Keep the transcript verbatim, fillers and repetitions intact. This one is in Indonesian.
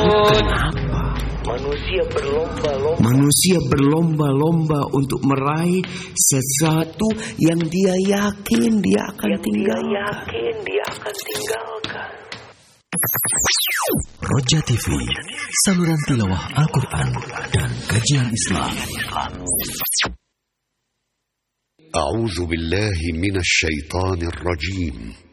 Kenapa? Manusia berlomba-lomba. Manusia berlomba-lomba untuk meraih sesuatu yang dia yakin dia akan yang tinggalkan. Dia yakin dia akan tinggalkan. Roja T V, saluran tilawah Al-Quran dan kajian Islam. A'udzu billahi minasy syaithanir rajim.